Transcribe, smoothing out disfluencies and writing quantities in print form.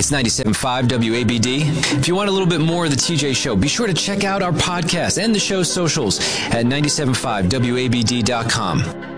It's 97.5 WABD. If you want a little bit more of the TJ Show, be sure to check out our podcast and the show's socials at 97.5WABD.com.